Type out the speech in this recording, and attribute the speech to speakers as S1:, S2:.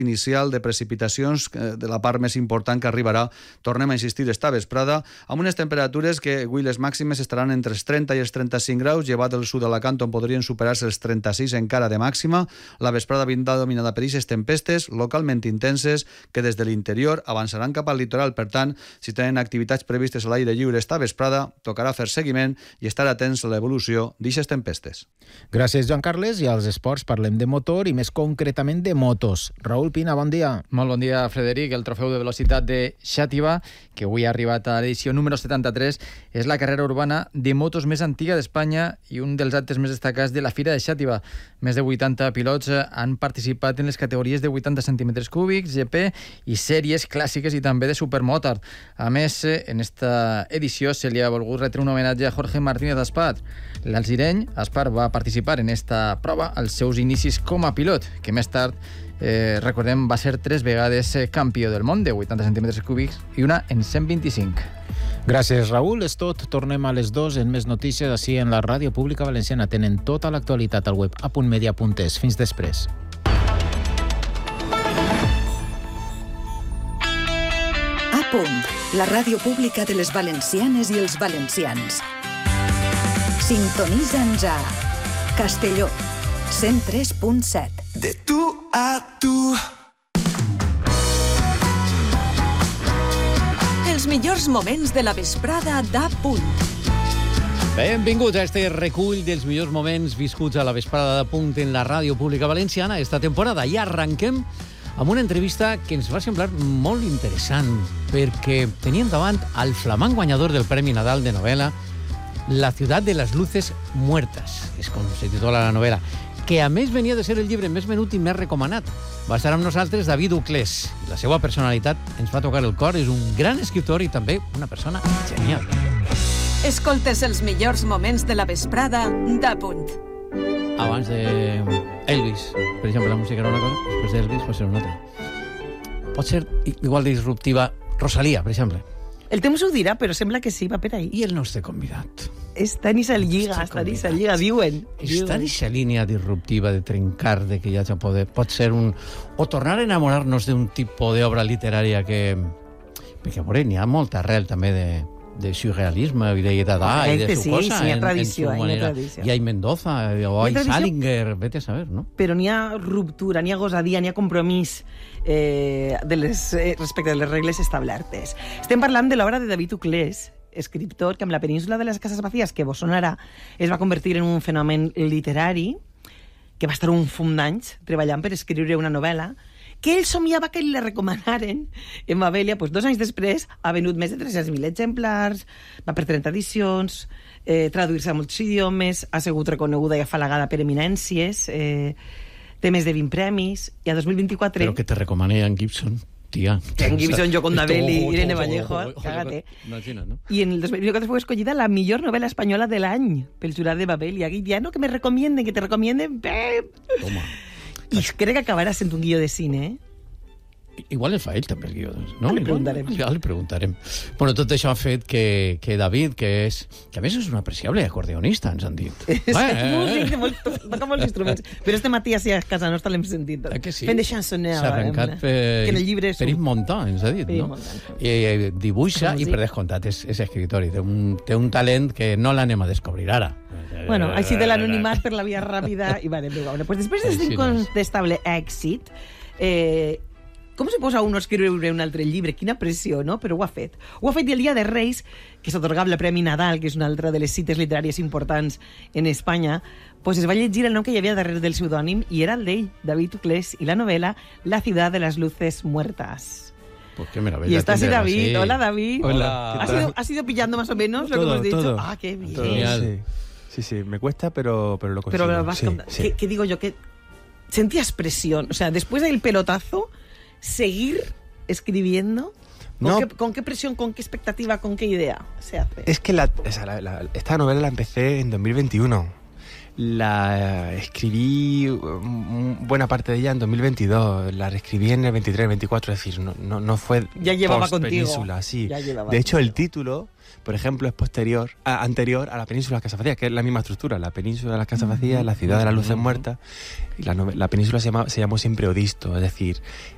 S1: inicial de precipitacions de la part més important que arribarà, tornem a insistir, esta vesprada, amb unes temperatures que avui les màximes estaran entre els 30 i els 35 graus, llevat del sud d'Alacant on podrien superar-se els 36 encara de màxima. La vesprada vindrà dominada per aquestes tempestes localment intenses que des de l'interior avançaran cap al litoral. Per tant, si tenen activitats previstes a l'aire lliure esta vesprada, tocarà fer seguiment i estar atents a l'evolució d'aquestes tempestes.
S2: Gràcies, Joan Carles. I als esports parlem de motor i més concretament de motos. Raül Pina, bon dia.
S3: Molt bon dia, Frederic. El trofeu de velocitat de Xàtiva, que avui ha arribat a l'edició número 73, és la carrera urbana de motos més antiga d'Espanya i un dels actes més destacats de la Fira de Xàtiva. Més de 80 pilots han participat en les categories de 80 centímetres cúbics, GP i sèries clàssiques i també de supermotard. A més, en esta edició se li ha volgut retre un homenatge a Jorge Martínez Aspar. L'alzireny Aspar va participar en esta prova als seus inicis com a pilot, que més tard recordem, va ser 3 vegades campió del món de 80 centímetres cúbics i una en 125.
S2: Gràcies, Raül. És tot. Tornem a les 2 en més notícies així en la Ràdio Pública Valenciana. Tenen tota l'actualitat al web a.media.es. Fins després.
S4: A punt, la ràdio pública de les valencianes i els valencians. Sintonitza'ns a Castelló, 103.7.
S5: De tu a tu.
S4: Els millors moments de la vesprada d'A punt.
S6: Benvinguts a este recull dels millors moments viscuts a la vesprada de Punt en la Ràdio Pública Valenciana esta temporada. I arranquem amb una entrevista que ens va semblar molt interessant perquè teníem davant al flamant guanyador del Premi Nadal de novel·la La ciudad de las luces muertas, és com se titula la novel·la, que a més venia de ser el llibre més venut i més recomanat. Va estar amb nosaltres David Uclés. La seva personalitat ens va tocar el cor, és un gran escriptor i també una persona genial.
S4: Escoltes els millors moments de la vesprada d'A punt.
S6: Abans de Elvis, per exemple, la música era una cosa, després d'Elvis pot ser una altra. Pot ser igual de disruptiva Rosalía, per exemple.
S7: El temps ho dirà, però sembla que sí, va per ahí.
S6: I el nostre convidat?
S7: Està en eixa lliga, diuen.
S6: Està en eixa línia disruptiva de trencar, de que ja ja pot ser un... O tornar a enamorar-nos d'un tipus d'obra literària que... Perquè, a veure, n'hi ha molta arrel també de surrealisme i de Dada i de su cosa.
S7: Sí, hi ha tradició, hi ha tradició.
S6: Hi ha Mendoza, o hi ha Salinger, vete a saber, no?
S7: Però n'hi ha ruptura, n'hi ha gosadia, n'hi ha compromís respecte a les regles establertes. Estem parlant de l'obra de David Uclés, escriptor que amb la península de les Cases Vacíes, que vos sonarà, es va convertir en un fenomen literari que va estar un fum d'anys treballant per escriure una novel·la que ell somiava que li la recomanaren en Mabèlia. 2 anys després ha venut més de 300.000 exemplars, va per 30 edicions, traduir-se a molts idiomes, ha sigut reconeguda i afalagada per eminències, té més de 20 premis, i a 2024...
S6: Però que te recomane Ian Gibson, tia.
S7: Ian Gibson, Jo Condabelli, Irene Vallejo, cágate.
S6: Imagina, ¿no?
S7: Y en el 2024 fue escogida la millor novela española del any pel jurat de Mabèlia. Ya no que me recomienden, que te recomienden, Pep.
S6: Toma.
S7: I crec que acabarà sent un guió de cine, eh?
S6: Igual el fa ell també el guió, no?
S7: Ja li preguntarem.
S6: Ja li preguntarem. Bueno, tot això ha fet que David, que a més és un apreciable acordeonista, ens han dit.
S7: Toca molts instruments. Però este matí a casa nostra l'hem sentit.
S6: Que sí?
S7: Fent de chansonner.
S6: S'ha arrencat per Yves Montand, ens ha dit, no? I dibuixa i, per descomptat, és escritor. Té un talent que no l'anem a descobrir ara.
S7: Bueno, així de l'anonimat per la via ràpida i va de veure. Pues després d'aquest incontestable èxit, com se posa uno a escriure un altre llibre? Quina pressió, no? Però ho ha fet. Ho ha fet i el dia de Reis, que s'atorgava el Premi Nadal, que és una altra de les cites literàries importants en Espanya, pues es va llegir el nom que hi havia darrere del pseudònim i era el d'ell, David Uclés, i la novel·la La ciudad de las luces muertas.
S6: Pues qué maravilla.
S7: Y está así David.
S6: Sí.
S7: Hola, David.
S8: Hola.
S7: ¿Has ido pillando más o menos lo que hemos dicho?
S8: Todo.
S7: Ah, qué bien.
S8: Genial. Sí, me cuesta, pero lo consigo.
S7: Pero vas
S8: sí.
S7: ¿Qué digo yo? Que sentías presión. O sea, después del pelotazo, seguir escribiendo. ¿Con qué presión, con qué expectativa, con qué idea se hace?
S8: Es que esta novela la empecé en 2021. La escribí buena parte de ella en 2022. La reescribí en el 23, 24. Es decir, no fue
S7: ya llevaba contigo.
S8: Península, sí.
S7: Ya llevaba.
S8: De hecho, el título, por ejemplo, es anterior a la península de las Casas Vacías, que es la misma estructura. La península de las Casas Vacías, la ciudad de las luces muertas. Y la península se llamó siempre Odisto, es decir,